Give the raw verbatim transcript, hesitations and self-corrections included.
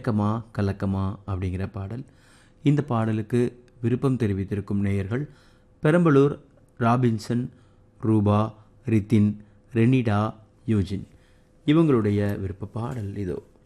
கலக்கமா கலக்கமா அப்படிங்கிற பாடல். இந்த பாடலுக்கு விருப்பம் தெரிவித்திருக்கும் நேயர்கள் பெரம்பலூர் ராபின்சன், ரூபா, ரித்தின், ரெனிடா, யூஜின். இவங்களுடைய விருப்ப பாடல் இதோ.